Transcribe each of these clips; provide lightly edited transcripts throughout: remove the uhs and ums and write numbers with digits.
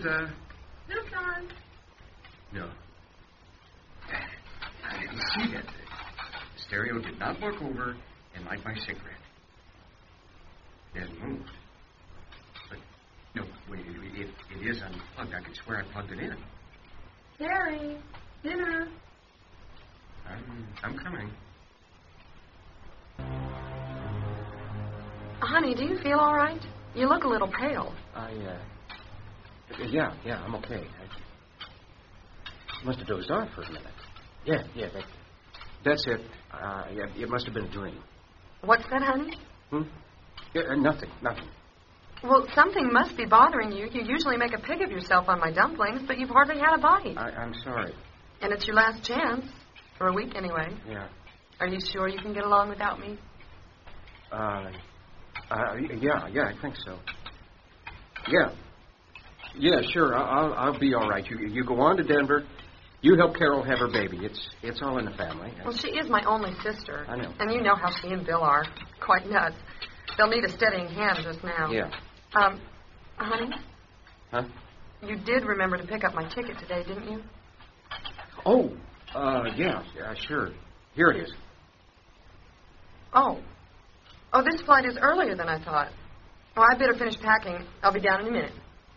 Milton. No. I didn't see that. The stereo did not work over and light my cigarette. It hasn't moved. But, no, wait, it is unplugged. I could swear I plugged it in. Terry, dinner. I'm coming. Honey, do you feel all right? You look a little pale. Yeah, I'm okay. I must have dozed off for a minute. Yeah, that's it. It must have been a dream. What's that, honey? Nothing. Well, something must be bothering you. You usually make a pig of yourself on my dumplings, but you've hardly had a bite. I'm sorry. And it's your last chance. For a week, anyway. Yeah. Are you sure you can get along without me? Yeah, I think so. Yeah, sure. I'll be all right. You go on to Denver. You help Carol have her baby. It's all in the family. Well, she is my only sister. I know. And you know how she and Bill are. Quite nuts. They'll need a steadying hand just now. Yeah. Honey? Huh? You did remember to pick up my ticket today, didn't you? Oh, yeah, sure. Here it is. Oh, this flight is earlier than I thought. Well, I'd better finish packing. I'll be down in a minute.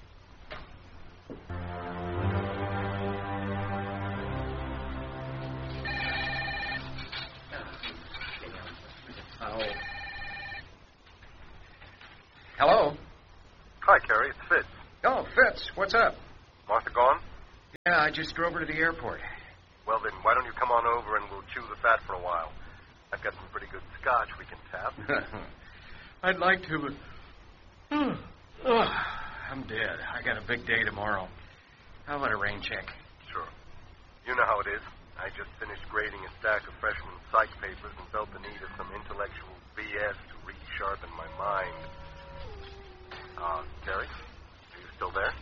Hello? Hi, Carrie. It's Fitz. Oh, Fitz, what's up? Martha gone? Yeah, I just drove her to the airport. Well, then, why don't you come on over and we'll chew the fat for a while? I've got some pretty good scotch we can tap. I'd like to, but... I'm dead. I got a big day tomorrow. How about a rain check? Sure. You know how it is. I just finished grading a stack of freshman psych papers and felt the need of some intellectual BS to resharpen my mind. Carrie? Are you still there?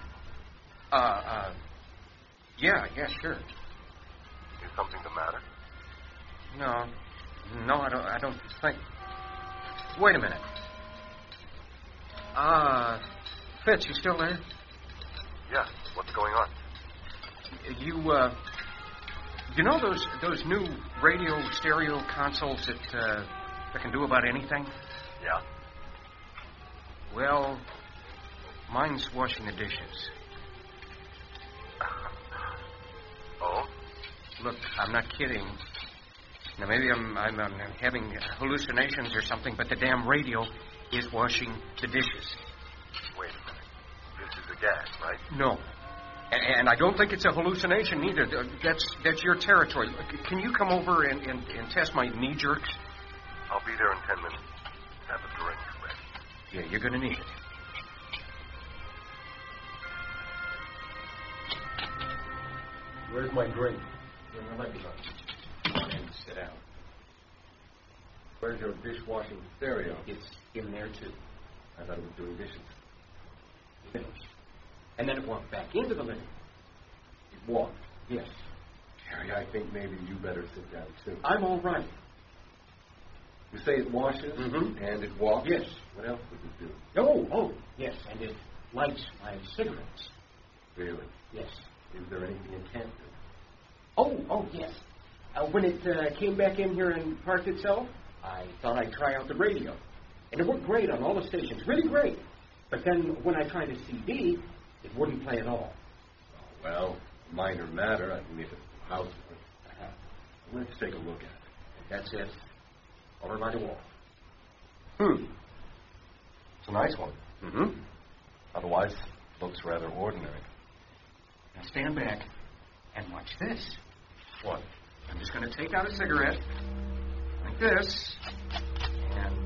Yeah, sure. Is something the matter? No, I don't think... Wait a minute. Fitz, you still there? Yeah, what's going on? You know those new radio stereo consoles that can do about anything? Yeah. Well, mine's washing the dishes. Oh? Look, I'm not kidding. Now, maybe I'm having hallucinations or something, but the damn radio is washing the dishes. Wait a minute. This is a gas, right? No. And I don't think it's a hallucination either. That's your territory. Can you come over and test my knee jerks? I'll be there in 10 minutes. Have a drink ready. Yeah, you're going to need it. Where's my drink? Where's my leg on? And sit down. Where's your dishwashing stereo? It's in there, too. I thought it was doing dishes. Finished. And then it walked back into the living room. It walked? Yes. Harry, I think maybe you better sit down, too. I'm all right. You say it washes and it walks? Yes. What else does it do? Oh, yes, and it lights my cigarettes. Really? Yes. Is there anything it can't do? Oh, yes. When it came back in here and parked itself, I thought I'd try out the radio. And it worked great on all the stations, really great. But then when I tried the CD, it wouldn't play at all. Oh, well, minor matter. I mean, if it's a house, let's take a look at it. That's it. Over by the wall. It's a nice one. Mm-hmm. Otherwise, looks rather ordinary. Now stand back and watch this. What? I'm just going to take out a cigarette like this, and...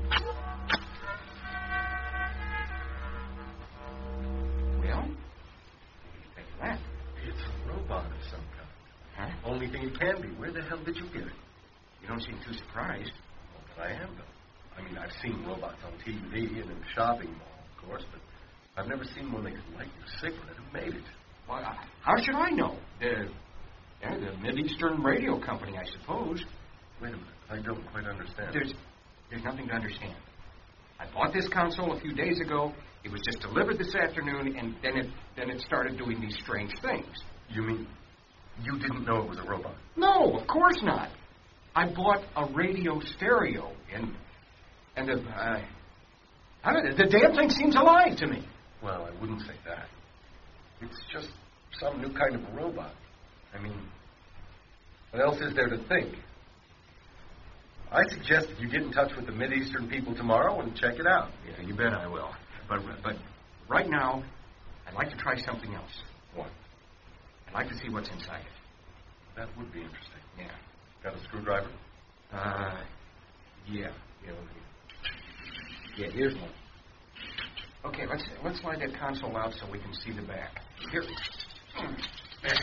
Well, what do you think of that? It's a robot of some kind. Huh? Only thing it can be. Where the hell did you get it? You don't seem too surprised. Well, but I am, though. I mean, I've seen robots on TV and in a shopping mall, of course, but I've never seen one that could light your cigarette. Who made it? Well, how should I know? The Mid-Eastern Radio Company, I suppose. Wait a minute. I don't quite understand. There's nothing to understand. I bought this console a few days ago. It was just delivered this afternoon, and then it started doing these strange things. You mean you didn't know it was a robot? No, of course not. I bought a radio stereo, and the damn thing seems alive to me. Well, I wouldn't say that. It's just some new kind of robot. I mean, what else is there to think? I suggest that you get in touch with the Mideastern people tomorrow and check it out. Yeah, you bet I will. But right now, I'd like to try something else. What? I'd like to see what's inside it. That would be interesting. Yeah. Got a screwdriver? Yeah. Yeah, here's one. Okay, let's slide that console out so we can see the back. Here. There.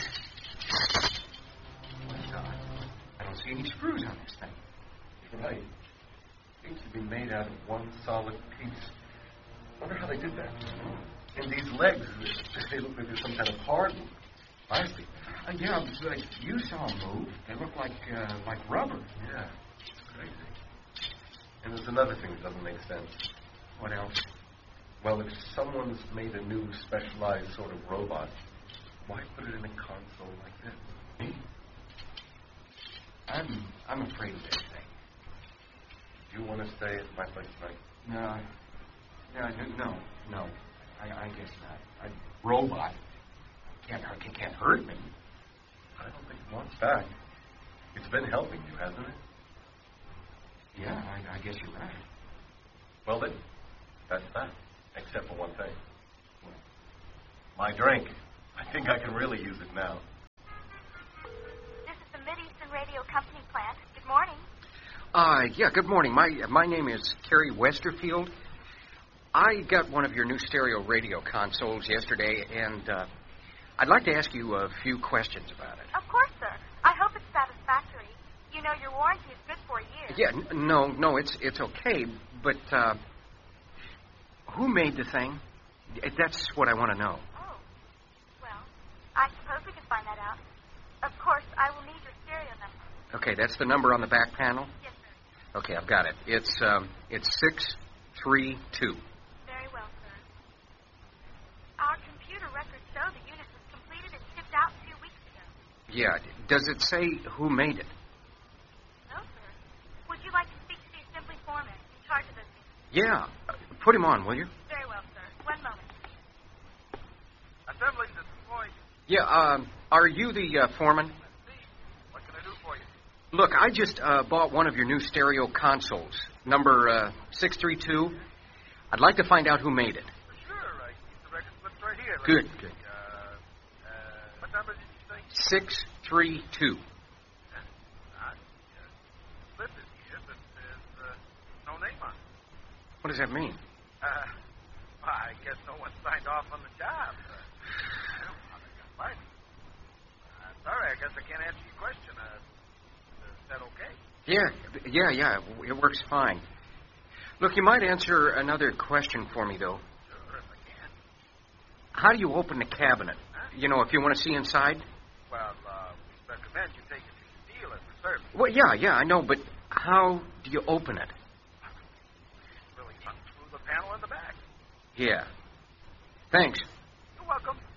I don't see any screws on this thing. You're right. Seems to be made out of one solid piece. Wonder how they did that. And these legs, they look like they're some kind of hard plastic. Yeah, like you saw them move. They look like rubber. Yeah, it's crazy. And there's another thing that doesn't make sense. What else? Well, if someone's made a new specialized sort of robot, why put it in a console like this? Me? I'm afraid of this thing. Do you want to stay at my place tonight? No. I guess not. A robot can't hurt me. I don't think it wants back. It's been helping you, hasn't it? Yeah, I guess you're right. Well, then, that's that. Except for one thing. My drink. I think I can really use it now. This is the Mideastern Radio Company plant. Good morning. Yeah, good morning. My name is Terry Westerfield. I got one of your new stereo radio consoles yesterday, and I'd like to ask you a few questions about it. Of course, sir. I hope it's satisfactory. You know your warranty is good for a year. Yeah, no, it's okay, but who made the thing? That's what I want to know. Oh. Well, I suppose we can find that out. Of course, I will need your serial number. Okay, that's the number on the back panel? Yes, sir. Okay, I've got it. It's 632. Very well, sir. Our computer records show the unit was completed and shipped out 2 weeks ago. Yeah, does it say who made it? No, sir. Would you like to speak to the assembly foreman in charge of those things? Yeah, put him on, will you? Very well, sir. 1 moment. Assembly, this is Floyd. Yeah, are you the foreman? What can I do for you? Look, I just bought one of your new stereo consoles, number 632. I'd like to find out who made it. Sure, I keep the record slips right here. Good. What number did you say? 632. Slip is here, but there's no name on it. What does that mean? I guess no one signed off on the job. I don't know how they got by me. Sorry, I guess I can't answer your question. Is that okay? Yeah, it works fine. Look, you might answer another question for me, though. Sure, if I can. How do you open the cabinet? You know, if you want to see inside? Well, we recommend you take it to the dealer for service. Well, yeah, I know, but how do you open it? Really unscrew the panel in the back. Yeah. Thanks. You're welcome.